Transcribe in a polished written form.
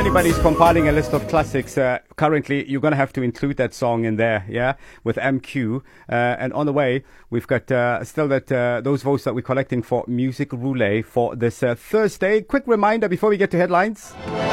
anybody's compiling a list of classics, currently you're going to have to include that song in there, yeah, with MQ. And on the way, we've got still those votes that we're collecting for Music Roulette for this Thursday. Quick reminder before we get to headlines.